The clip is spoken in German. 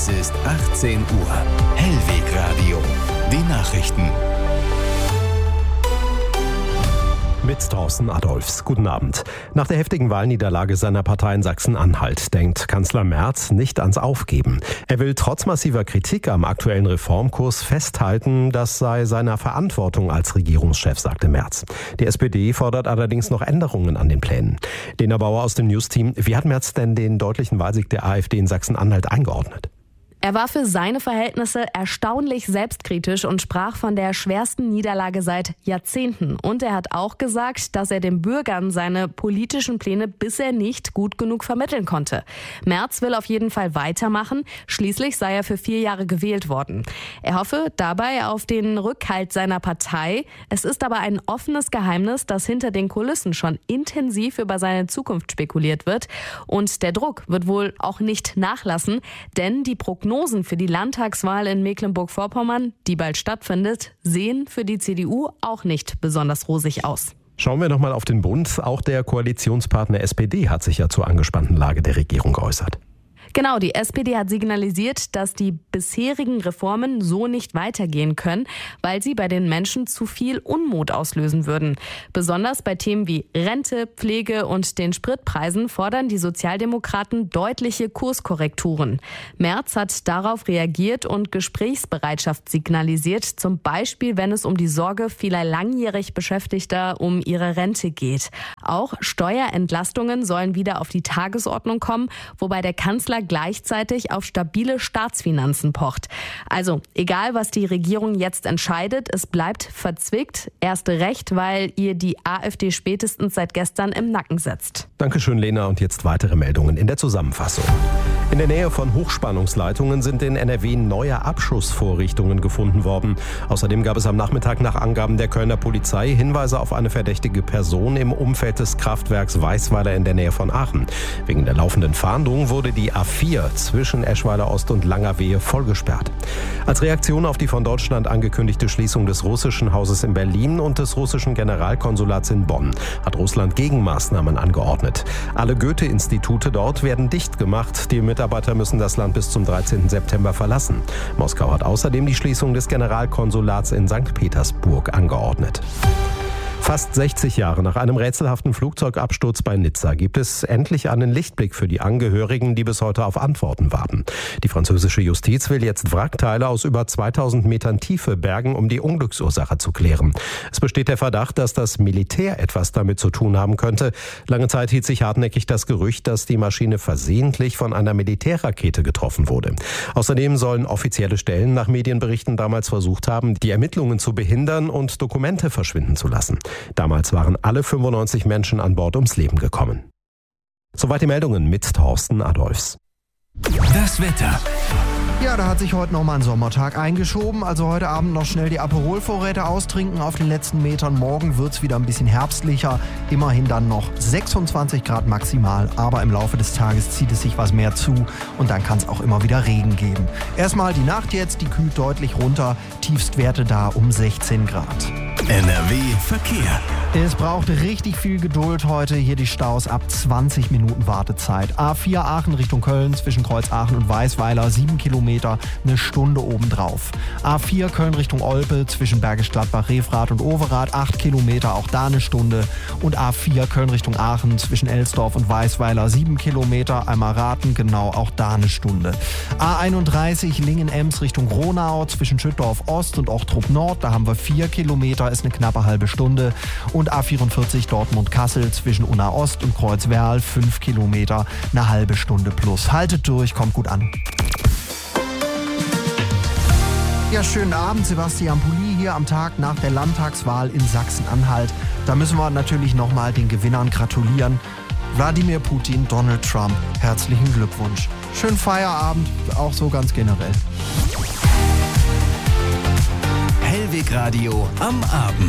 Es ist 18 Uhr. Hellwegradio. Die Nachrichten. Mit Thorsten Adolphs. Guten Abend. Nach der heftigen Wahlniederlage seiner Partei in Sachsen-Anhalt denkt Kanzler Merz nicht ans Aufgeben. Er will trotz massiver Kritik am aktuellen Reformkurs festhalten, das sei seiner Verantwortung als Regierungschef, sagte Merz. Die SPD fordert allerdings noch Änderungen an den Plänen. Lena Bauer aus dem News-Team. Wie hat Merz denn den deutlichen Wahlsieg der AfD in Sachsen-Anhalt eingeordnet? Er war für seine Verhältnisse erstaunlich selbstkritisch und sprach von der schwersten Niederlage seit Jahrzehnten. Und er hat auch gesagt, dass er den Bürgern seine politischen Pläne bisher nicht gut genug vermitteln konnte. Merz will auf jeden Fall weitermachen. Schließlich sei er für 4 Jahre gewählt worden. Er hoffe dabei auf den Rückhalt seiner Partei. Es ist aber ein offenes Geheimnis, dass hinter den Kulissen schon intensiv über seine Zukunft spekuliert wird. Und der Druck wird wohl auch nicht nachlassen, denn die Prognosen für die Landtagswahl in Mecklenburg-Vorpommern, die bald stattfindet, sehen für die CDU auch nicht besonders rosig aus. Schauen wir nochmal auf den Bund. Auch der Koalitionspartner SPD hat sich ja zur angespannten Lage der Regierung geäußert. Genau, die SPD hat signalisiert, dass die bisherigen Reformen so nicht weitergehen können, weil sie bei den Menschen zu viel Unmut auslösen würden. Besonders bei Themen wie Rente, Pflege und den Spritpreisen fordern die Sozialdemokraten deutliche Kurskorrekturen. Merz hat darauf reagiert und Gesprächsbereitschaft signalisiert, zum Beispiel wenn es um die Sorge vieler langjährig Beschäftigter um ihre Rente geht. Auch Steuerentlastungen sollen wieder auf die Tagesordnung kommen, wobei der Kanzler gleichzeitig auf stabile Staatsfinanzen pocht. Also, egal was die Regierung jetzt entscheidet, es bleibt verzwickt. Erst recht, weil ihr die AfD spätestens seit gestern im Nacken sitzt. Dankeschön, Lena. Und jetzt weitere Meldungen in der Zusammenfassung. In der Nähe von Hochspannungsleitungen sind in NRW neue Abschussvorrichtungen gefunden worden. Außerdem gab es am Nachmittag nach Angaben der Kölner Polizei Hinweise auf eine verdächtige Person im Umfeld des Kraftwerks Weißweiler in der Nähe von Aachen. Wegen der laufenden Fahndung wurde die A4 zwischen Eschweiler Ost und Langerwehe vollgesperrt. Als Reaktion auf die von Deutschland angekündigte Schließung des russischen Hauses in Berlin und des russischen Generalkonsulats in Bonn hat Russland Gegenmaßnahmen angeordnet. Alle Goethe-Institute dort werden dicht gemacht. Die Mitarbeiter müssen das Land bis zum 13. September verlassen. Moskau hat außerdem die Schließung des Generalkonsulats in St. Petersburg angeordnet. Fast 60 Jahre nach einem rätselhaften Flugzeugabsturz bei Nizza gibt es endlich einen Lichtblick für die Angehörigen, die bis heute auf Antworten warten. Die französische Justiz will jetzt Wrackteile aus über 2000 Metern Tiefe bergen, um die Unglücksursache zu klären. Es besteht der Verdacht, dass das Militär etwas damit zu tun haben könnte. Lange Zeit hielt sich hartnäckig das Gerücht, dass die Maschine versehentlich von einer Militärrakete getroffen wurde. Außerdem sollen offizielle Stellen nach Medienberichten damals versucht haben, die Ermittlungen zu behindern und Dokumente verschwinden zu lassen. Damals waren alle 95 Menschen an Bord ums Leben gekommen. Soweit die Meldungen mit Thorsten Adolphs. Das Wetter. Ja, da hat sich heute nochmal ein Sommertag eingeschoben. Also heute Abend noch schnell die Aperol-Vorräte austrinken auf den letzten Metern. Morgen wird's wieder ein bisschen herbstlicher. Immerhin dann noch 26 Grad maximal. Aber im Laufe des Tages zieht es sich was mehr zu. Und dann kann es auch immer wieder Regen geben. Erstmal die Nacht jetzt, die kühlt deutlich runter. Tiefstwerte da um 16 Grad. NRW Verkehr. Es braucht richtig viel Geduld heute. Hier die Staus ab 20 Minuten Wartezeit. A4 Aachen Richtung Köln zwischen Kreuz Aachen und Weißweiler 7 Kilometer, eine Stunde obendrauf. A4 Köln Richtung Olpe zwischen Bergisch Gladbach, Refrath und Overath 8 Kilometer, auch da eine Stunde. Und A4 Köln Richtung Aachen zwischen Elsdorf und Weißweiler 7 Kilometer, einmal raten, genau, auch da eine Stunde. A31 Lingen-Ems Richtung Ronau zwischen Schüttorf Ost und Ochtrup Nord, da haben wir 4 Kilometer, ist eine knappe halbe Stunde. Und A44 Dortmund-Kassel zwischen Unna Ost und Kreuzwerl 5 Kilometer, eine halbe Stunde plus. Haltet durch, kommt gut an. Ja, schönen Abend, Sebastian Pulli hier am Tag nach der Landtagswahl in Sachsen-Anhalt. Da müssen wir natürlich nochmal den Gewinnern gratulieren. Wladimir Putin, Donald Trump, herzlichen Glückwunsch. Schönen Feierabend, auch so ganz generell. Hellwegradio am Abend.